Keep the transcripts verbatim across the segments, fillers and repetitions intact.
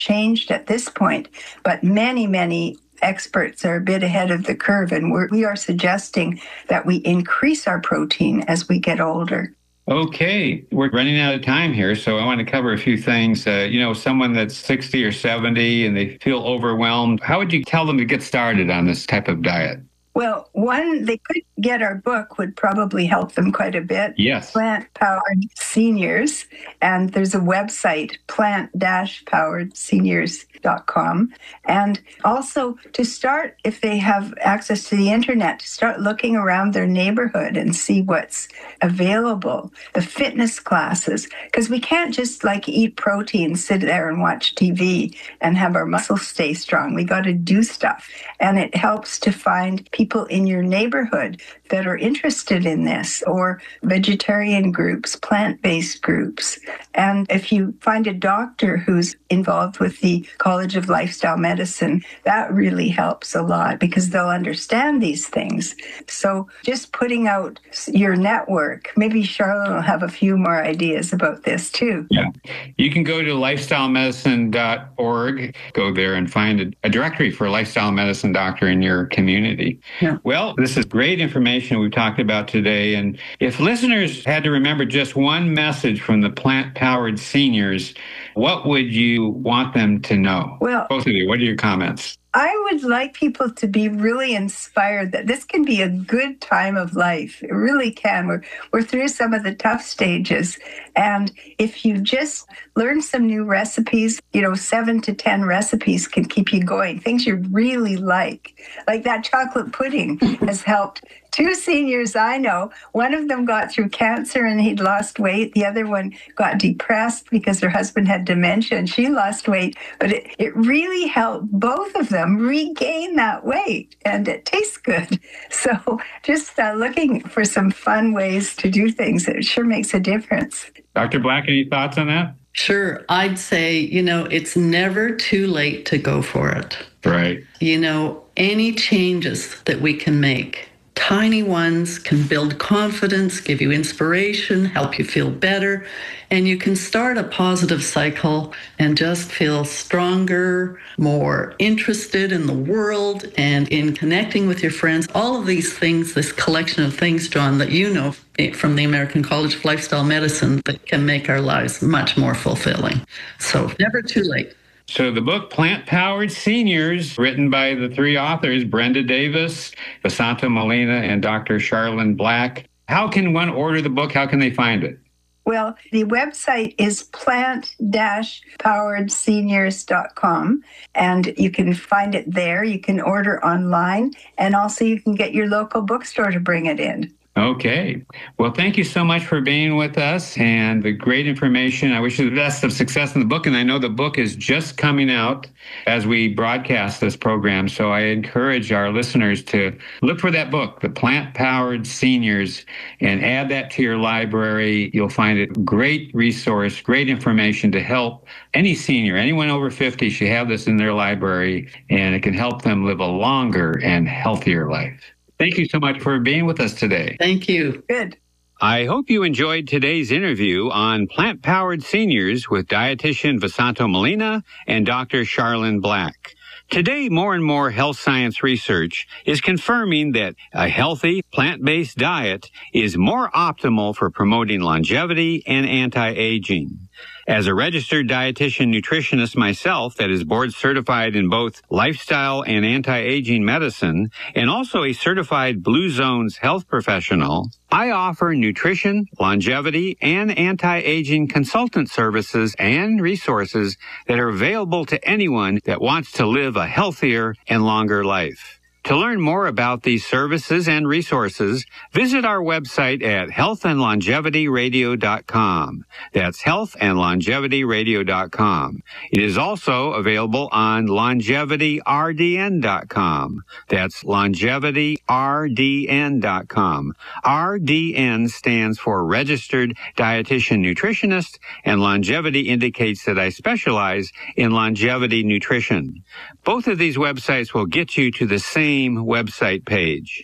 changed at this point, but many, many experts are a bit ahead of the curve, and we're, we are suggesting that we increase our protein as we get older. Okay, we're running out of time here, so I want to cover a few things. Uh, you know, someone that's sixty or seventy and they feel overwhelmed, how would you tell them to get started on this type of diet? Well, one, they could get our book would probably help them quite a bit. Yes. Plant Powered Seniors. And there's a website, plant dash powered seniors dot com. And also to start, if they have access to the internet, to start looking around their neighborhood and see what's available. The fitness classes, because we can't just like eat protein, sit there and watch T V and have our muscles stay strong. We got to do stuff. And it helps to find people in your neighborhood that are interested in this, or vegetarian groups, plant-based groups. And if you find a doctor who's involved with the College of Lifestyle Medicine, that really helps a lot because they'll understand these things. So just putting out your network, maybe Charlotte will have a few more ideas about this too. Yeah. You can go to lifestyle medicine dot org, go there and find a, a directory for a lifestyle medicine doctor in your community. Yeah. Well, this is great information we've talked about today. And if listeners had to remember just one message from the Plant Powered Seniors, what would you want them to know? Well, both of you, what are your comments? I would like people to be really inspired that this can be a good time of life. It really can. We're, we're through some of the tough stages. And if you just learn some new recipes, you know, seven to ten recipes can keep you going. Things you really like. Like that chocolate pudding has helped two seniors I know. One of them got through cancer and he'd lost weight. The other one got depressed because her husband had dementia and she lost weight. But it, it really helped both of them regain that weight, and it tastes good. So just uh, looking for some fun ways to do things, it sure makes a difference. Doctor Black, any thoughts on that? Sure. I'd say, you know, it's never too late to go for it. Right. You know, any changes that we can make, tiny ones, can build confidence, give you inspiration, help you feel better, and you can start a positive cycle and just feel stronger, more interested in the world and in connecting with your friends. All of these things, this collection of things, John, that you know from the American College of Lifestyle Medicine that can make our lives much more fulfilling. So never too late. So the book, Plant Powered Seniors, written by the three authors, Brenda Davis, Vasanto Molina, and Doctor Charlene Black. How can one order the book? How can they find it? Well, the website is plant dash powered seniors dot com, and you can find it there. You can order online, and also you can get your local bookstore to bring it in. Okay. Well, thank you so much for being with us and the great information. I wish you the best of success in the book. And I know the book is just coming out as we broadcast this program. So I encourage our listeners to look for that book, The Plant Powered Seniors, and add that to your library. You'll find it a great resource, great information to help any senior, anyone over fifty should have this in their library, and it can help them live a longer and healthier life. Thank you so much for being with us today. Thank you. Good. I hope you enjoyed today's interview on Plant Powered Seniors with dietitian Vasanto Molina and Doctor Charlene Black. Today, more and more health science research is confirming that a healthy, plant-based diet is more optimal for promoting longevity and anti-aging. As a registered dietitian nutritionist myself that is board certified in both lifestyle and anti-aging medicine, and also a certified Blue Zones health professional, I offer nutrition, longevity, and anti-aging consultant services and resources that are available to anyone that wants to live a healthier and longer life. To learn more about these services and resources, visit our website at health and longevity radio dot com. That's health and longevity radio dot com. It is also available on longevity r d n dot com. That's longevity r d n dot com. R D N stands for Registered Dietitian Nutritionist, and longevity indicates that I specialize in longevity nutrition. Both of these websites will get you to the same website page.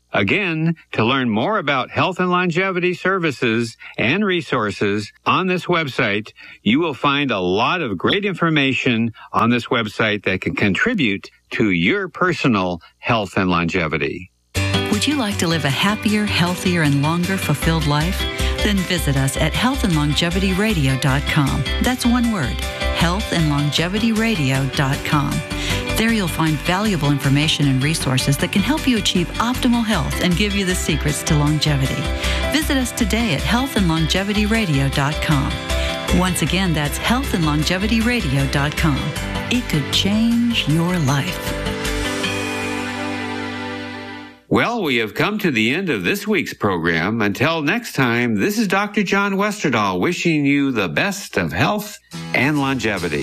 Again, to learn more about health and longevity services and resources on this website, you will find a lot of great information on this website that can contribute to your personal health and longevity. Would you like to live a happier, healthier, and longer fulfilled life? Then visit us at health and longevity radio dot com. That's one word, health and longevity radio dot com. There you'll find valuable information and resources that can help you achieve optimal health and give you the secrets to longevity. Visit us today at health and longevity radio dot com. Once again, that's health and longevity radio dot com. It could change your life. Well, we have come to the end of this week's program. Until next time, this is Doctor John Westerdahl wishing you the best of health and longevity.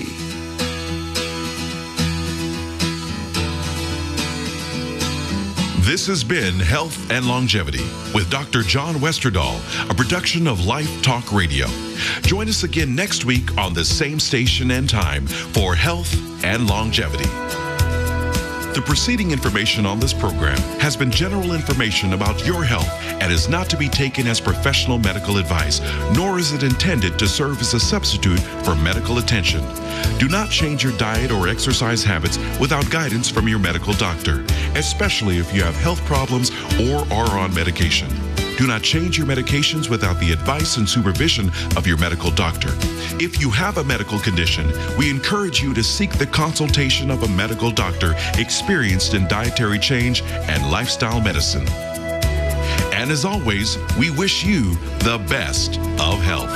This has been Health and Longevity with Doctor John Westerdahl, a production of Life Talk Radio. Join us again next week on the same station and time for Health and Longevity. The preceding information on this program has been general information about your health and is not to be taken as professional medical advice, nor is it intended to serve as a substitute for medical attention. Do not change your diet or exercise habits without guidance from your medical doctor, especially if you have health problems or are on medication. Do not change your medications without the advice and supervision of your medical doctor. If you have a medical condition, we encourage you to seek the consultation of a medical doctor experienced in dietary change and lifestyle medicine. And as always, we wish you the best of health.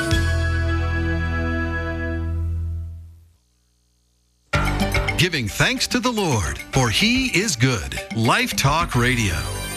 Giving thanks to the Lord, for He is good. Life Talk Radio.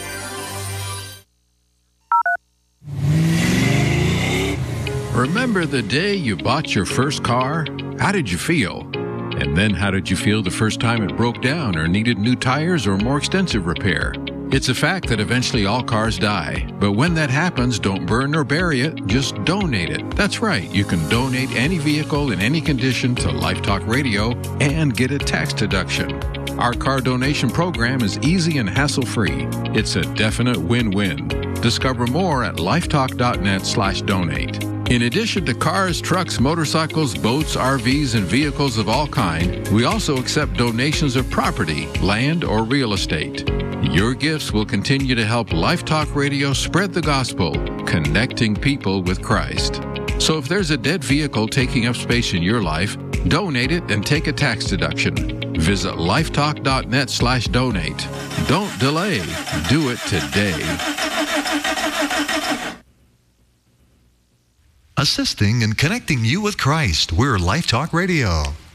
Remember the day you bought your first car? How did you feel? And then how did you feel the first time it broke down or needed new tires or more extensive repair? It's a fact that eventually all cars die. But when that happens, don't burn or bury it, just donate it. That's right, you can donate any vehicle in any condition to Life Talk Radio and get a tax deduction. Our car donation program is easy and hassle-free. It's a definite win-win. Discover more at lifetalk.net slash donate. In addition to cars, trucks, motorcycles, boats, R Vs, and vehicles of all kind, we also accept donations of property, land, or real estate. Your gifts will continue to help Life Talk Radio spread the gospel, connecting people with Christ. So if there's a dead vehicle taking up space in your life, donate it and take a tax deduction. Visit lifetalk.net slash donate. Don't delay. Do it today. Assisting and connecting you with Christ. We're Life Talk Radio.